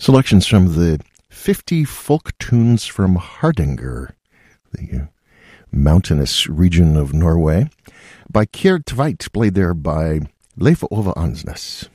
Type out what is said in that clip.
Selections from the 50 folk tunes from Hardanger, the mountainous region of Norway, by Kjerd Tveit, played there by Leif Ove Ansnes.